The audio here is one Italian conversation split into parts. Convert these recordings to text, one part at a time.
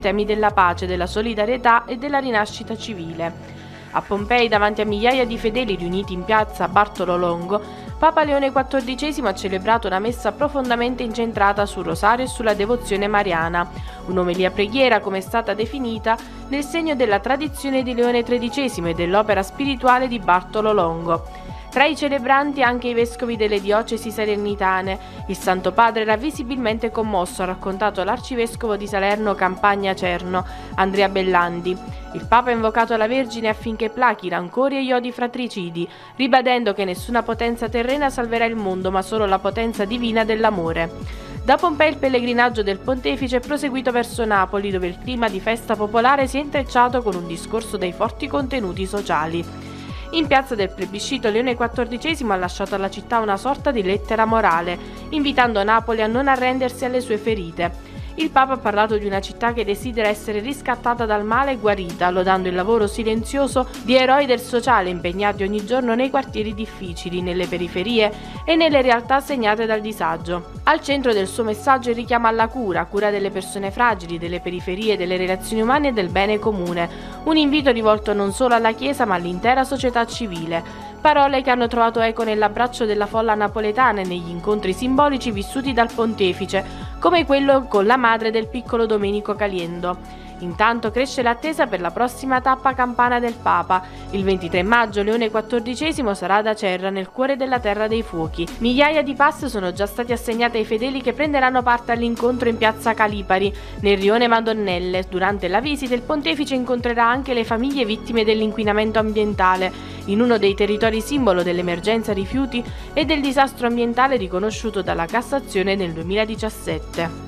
temi della pace, della solidarietà e della rinascita civile. A Pompei, davanti a migliaia di fedeli riuniti in piazza Bartolo Longo, Papa Leone XIV ha celebrato una messa profondamente incentrata sul rosario e sulla devozione mariana, un'omelia preghiera come è stata definita nel segno della tradizione di Leone XIII e dell'opera spirituale di Bartolo Longo. Tra i celebranti anche i vescovi delle diocesi salernitane. Il Santo Padre era visibilmente commosso, ha raccontato l'arcivescovo di Salerno Campagna Cerno, Andrea Bellandi. Il Papa ha invocato la Vergine affinché plachi i rancori e gli odi fratricidi, ribadendo che nessuna potenza terrena salverà il mondo, ma solo la potenza divina dell'amore. Da Pompei il pellegrinaggio del pontefice è proseguito verso Napoli, dove il clima di festa popolare si è intrecciato con un discorso dai forti contenuti sociali. In piazza del plebiscito Leone XIV ha lasciato alla città una sorta di lettera morale, invitando Napoli a non arrendersi alle sue ferite. Il Papa ha parlato di una città che desidera essere riscattata dal male e guarita, lodando il lavoro silenzioso di eroi del sociale impegnati ogni giorno nei quartieri difficili, nelle periferie e nelle realtà segnate dal disagio. Al centro del suo messaggio il richiamo alla cura delle persone fragili, delle periferie, delle relazioni umane e del bene comune, un invito rivolto non solo alla Chiesa ma all'intera società civile. Parole che hanno trovato eco nell'abbraccio della folla napoletana e negli incontri simbolici vissuti dal pontefice, come quello con la madre del piccolo Domenico Caliendo. Intanto cresce l'attesa per la prossima tappa campana del Papa. Il 23 maggio Leone XIV sarà ad Acerra, nel cuore della Terra dei Fuochi. Migliaia di pass sono già stati assegnati ai fedeli che prenderanno parte all'incontro in piazza Calipari, nel rione Madonnelle. Durante la visita il pontefice incontrerà anche le famiglie vittime dell'inquinamento ambientale, in uno dei territori simbolo dell'emergenza rifiuti e del disastro ambientale riconosciuto dalla Cassazione nel 2017.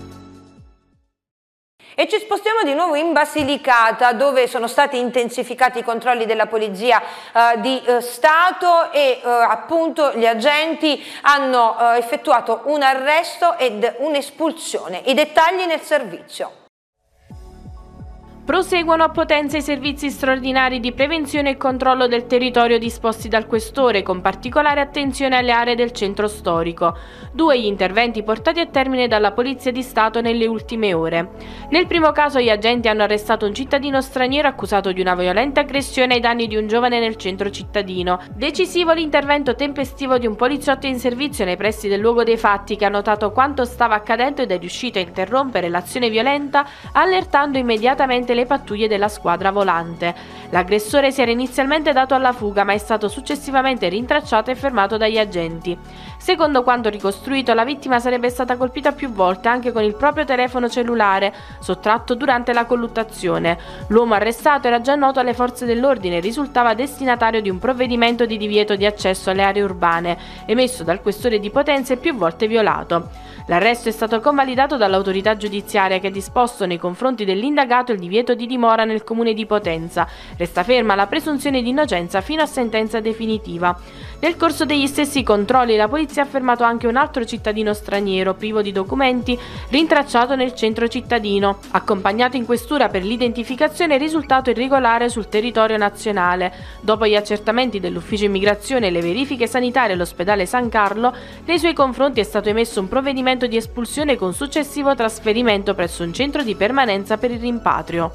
E ci spostiamo di nuovo in Basilicata, dove sono stati intensificati i controlli della Polizia di Stato e appunto gli agenti hanno effettuato un arresto ed un'espulsione. I dettagli nel servizio. Proseguono a potenza i servizi straordinari di prevenzione e controllo del territorio disposti dal Questore, con particolare attenzione alle aree del centro storico. 2 gli interventi portati a termine dalla Polizia di Stato nelle ultime ore. Nel primo caso gli agenti hanno arrestato un cittadino straniero accusato di una violenta aggressione ai danni di un giovane nel centro cittadino. Decisivo l'intervento tempestivo di un poliziotto in servizio nei pressi del luogo dei fatti, che ha notato quanto stava accadendo ed è riuscito a interrompere l'azione violenta, allertando immediatamente le pattuglie della squadra volante. L'aggressore si era inizialmente dato alla fuga, ma è stato successivamente rintracciato e fermato dagli agenti. Secondo quanto ricostruito, la vittima sarebbe stata colpita più volte anche con il proprio telefono cellulare, sottratto durante la colluttazione. L'uomo arrestato era già noto alle forze dell'ordine e risultava destinatario di un provvedimento di divieto di accesso alle aree urbane, emesso dal Questore di Potenza e più volte violato. L'arresto è stato convalidato dall'autorità giudiziaria, che ha disposto nei confronti dell'indagato il divieto di dimora nel comune di Potenza. Resta ferma la presunzione di innocenza fino a sentenza definitiva. Nel corso degli stessi controlli la polizia ha fermato anche un altro cittadino straniero privo di documenti, rintracciato nel centro cittadino. Accompagnato in questura per l'identificazione, è risultato irregolare sul territorio nazionale. Dopo gli accertamenti dell'ufficio immigrazione e le verifiche sanitarie all'ospedale San Carlo, nei suoi confronti è stato emesso un provvedimento di espulsione con successivo trasferimento presso un centro di permanenza per il rimpatrio.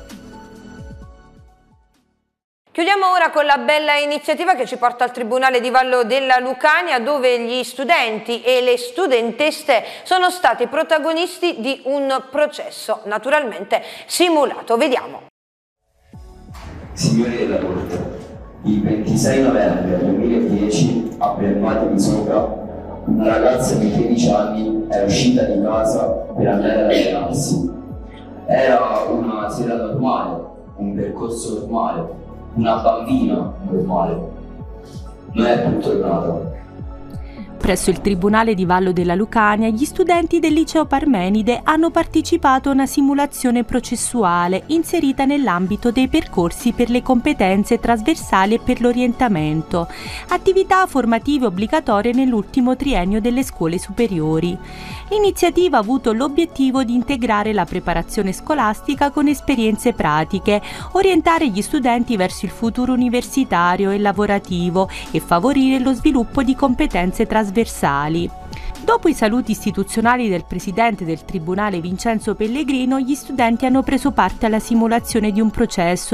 Chiudiamo ora con la bella iniziativa che ci porta al Tribunale di Vallo della Lucania, dove gli studenti e le studentesse sono stati protagonisti di un processo naturalmente simulato. Vediamo. Signori della Corte, il 26 novembre 2010 a Belmate di Sopra una ragazza di 13 anni è uscita di casa per andare ad allenarsi. Era una sera normale, un percorso normale, una bambina normale. Non è più tornata. Presso il Tribunale di Vallo della Lucania, gli studenti del Liceo Parmenide hanno partecipato a una simulazione processuale inserita nell'ambito dei percorsi per le competenze trasversali e per l'orientamento, attività formative obbligatorie nell'ultimo triennio delle scuole superiori. L'iniziativa ha avuto l'obiettivo di integrare la preparazione scolastica con esperienze pratiche, orientare gli studenti verso il futuro universitario e lavorativo e favorire lo sviluppo di competenze trasversali. Dopo i saluti istituzionali del presidente del tribunale Vincenzo Pellegrino, gli studenti hanno preso parte alla simulazione di un processo